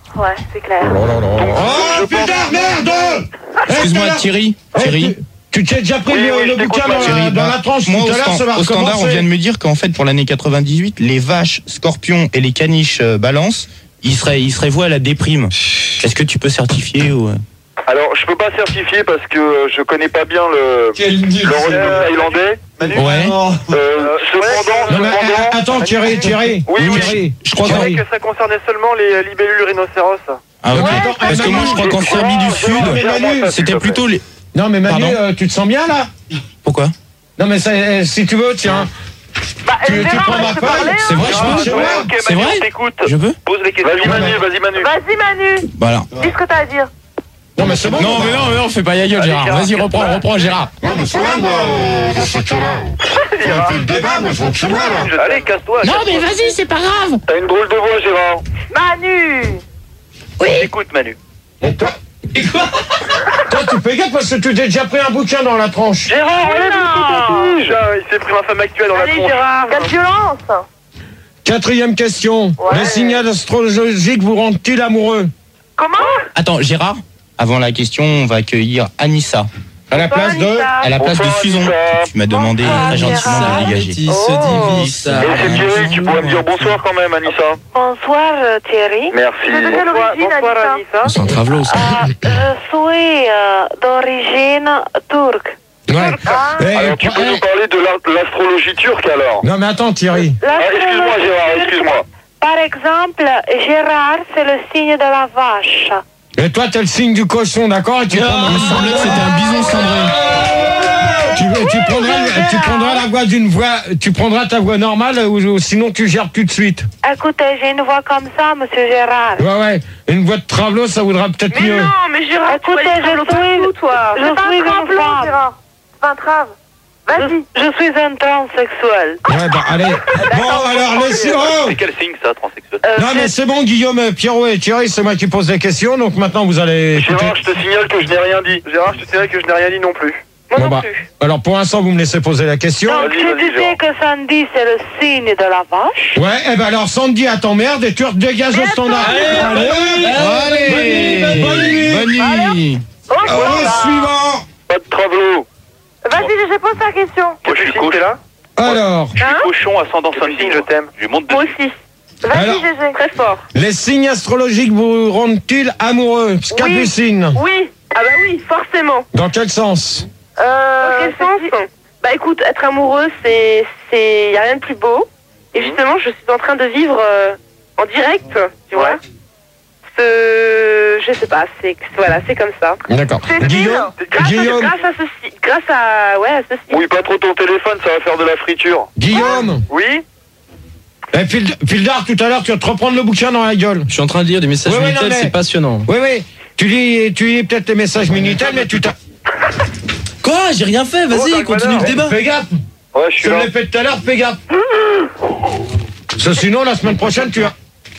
Ouais, c'est clair. Oh putain, merde! Excuse-moi, Thierry. Tu t'es déjà pris le bouquin dans la tranche moi, tout à l'heure, ça va au standard, on recommencer. vient de me dire qu'en fait, pour l'année 98, les vaches, scorpions et les caniches balance, ils seraient voués à la déprime. Est-ce que tu peux certifier ou... Alors, je peux pas certifier parce que je connais pas bien le horoscope thaïlandais. Ouais. Cependant, Attends, Thierry. Oui. Je crois que ça concernait seulement les libellules rhinocéros. Ah ok. Parce que moi, je crois qu'en Serbie du Sud, c'était plutôt les... Non mais Manu, tu te sens bien là? Pourquoi? Non mais si tu veux, tiens. Tu prends ma feuille. C'est vrai, je peux. C'est vrai? Je peux? Pose les questions. Vas-y Manu. Vas-y Manu. Voilà. Dis ce que t'as à dire. Non mais c'est bon. Non, mais fais pas la gueule, Gérard. Vas-y, reprends, Gérard. Non mais c'est vrai, moi, je sais que là. On fait le débat, moi je vois que c'est moi là. Allez, casse-toi. Non, mais vas-y, c'est pas grave. T'as une drôle de voix, Gérard. Manu. Oui. Écoute, Manu. Et toi? Toi, tu fais gaffe parce que tu t'es déjà pris un bouquin dans la tranche. Gérard, il s'est pris ma femme actuelle dans la tronche. Gérard. Quelle violence. 4e question. Ouais. Les signes astrologiques vous rendent-ils amoureux? Comment? Attends, Gérard, avant la question, on va accueillir Anissa. À la place de... À la place de Bonsoir, Susan. Anissa. Tu m'as demandé très gentiment de dégager. Et c'est Thierry, tu pourrais me dire bonsoir quand même, Anissa. Bonsoir Thierry. Merci. Tu es de quelle origine, Anissa? C'est un travelot, ça. Je suis d'origine turque. Ouais. Alors, tu peux nous parler de l'astrologie turque alors? Non mais attends Thierry. Excuse-moi, Gérard, excuse-moi. Par exemple, Gérard, c'est le signe de la vache. Et toi t'es le signe du cochon, d'accord? Il me semblait que c'était un bison cendré. Tu prendras la voix d'une voix, tu prendras ta voix normale ou sinon tu gères tout de suite. Écoutez, j'ai une voix comme ça, monsieur Gérard. Ouais, une voix de travelot ça voudra peut-être mieux. mais Gérard, écoutez, je suis une femme. C'est pas un trave. Vas-y. Je suis un transsexuel. Ouais, bah allez. Bon, alors laissez... Oh C'est quel signe ça, transsexuel? non mais c'est bon Guillaume, Pierrot et Thierry, c'est moi qui pose des questions, donc maintenant vous allez... Gérard, je te signale que je n'ai rien dit. Gérard, je te signale que je n'ai rien dit non plus. Moi Bon, non bah, plus. alors pour l'instant vous me laissez poser la question. Donc, Vas-y, je vas-y, disais que Sandy, c'est le signe de la vache. Ouais, et ben alors Sandy à t'emmerde et tu dégages au standard. Allez. Bonne nuit. Suivant. Pas de travelot. Vas-y, je pose ta question. Moi, je suis coach là. Alors, Je suis cochon, ascendant signe, je t'aime. Je monte Moi dessus. aussi. Vas-y, Alors. GG. Très fort. les signes astrologiques vous rendent-ils amoureux? Capucine. Oui. Ah bah oui, forcément. Dans quel sens? Dans quel sens? Bah écoute, être amoureux, y a rien de plus beau. Et justement, je suis en train de vivre en direct, tu vois. Je sais pas, c'est comme ça. D'accord. Guillaume. Grâce à ceci. Oui, pas trop ton téléphone, ça va faire de la friture. Guillaume. Oui? Et Fildar, tout à l'heure, tu vas te reprendre le bouquin dans la gueule. Je suis en train de lire des messages Ouais, Minitel, non, mais- c'est passionnant. Oui. Tu lis peut-être les messages Minitel, mais tu t'as... Quoi? J'ai rien fait, vas-y, continue le débat. Fais gaffe. Ouais, je Je suis te là. l'ai fait tout à l'heure, fais gaffe. Parce que sinon, la semaine prochaine, tu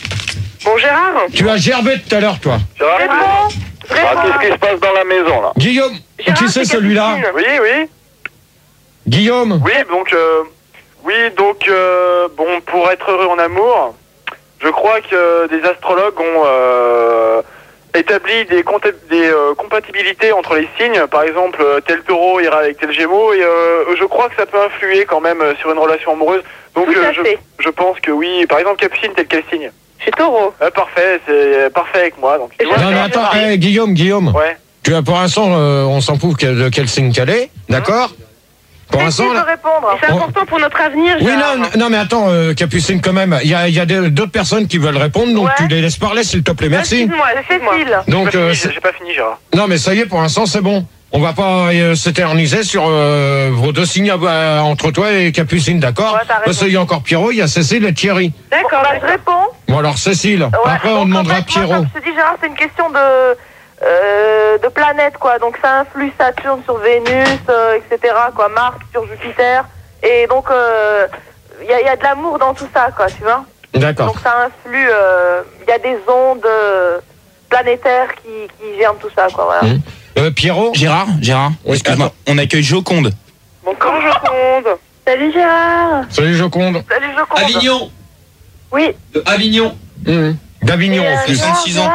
as gerbé tout à l'heure, toi. Gérard, qu'est-ce qui se passe dans la maison là? Guillaume, qui c'est celui-là? Oui. Guillaume. Oui, donc, bon, pour être heureux en amour, je crois que des astrologues ont établi des compatibilités entre les signes. Par exemple, tel taureau ira avec tel gémeaux, et je crois que ça peut influer quand même sur une relation amoureuse. Donc, Tout à fait. je pense que oui. Par exemple, Capucine, tel quel signe? Je suis taureau. Parfait, c'est parfait avec moi. Donc, tu vois, Non, mais attends, Guillaume. Ouais. Tu as pour l'instant, on s'en fout de quel signe qu'elle est, d'accord? Pour l'instant, là... répondre. C'est important pour notre avenir. Oui, non, mais attends, Capucine, quand même, il y a d'autres personnes qui veulent répondre, donc Ouais. tu les laisses parler, s'il te plaît, merci. Excuse-moi, Cécile. Donc, J'ai pas fini, Gérard. non, mais ça y est, pour l'instant, c'est bon. On va pas s'éterniser sur vos deux signes entre toi et Capucine, d'accord? Ouais, t'as raison. Parce qu'il y a encore Pierrot, il y a Cécile et Thierry. D'accord, je réponds. Bon, alors Cécile, après on demandera à Pierrot. Comme je te dis, Gérard, c'est une question de planète, quoi. Donc ça influe Saturne sur Vénus, etc., quoi. Mars sur Jupiter. Et donc, il y a de l'amour dans tout ça, quoi, tu vois. D'accord. Donc ça influe, il y a des ondes planétaires qui gèrent tout ça, quoi, voilà. Pierrot. Gérard, Oui, excuse-moi, attends. on accueille Joconde. Bon, comment Joconde? Salut Gérard. Salut Joconde. Salut Joconde. Avignon. Oui. De Avignon. D'Avignon en plus. 66 ans.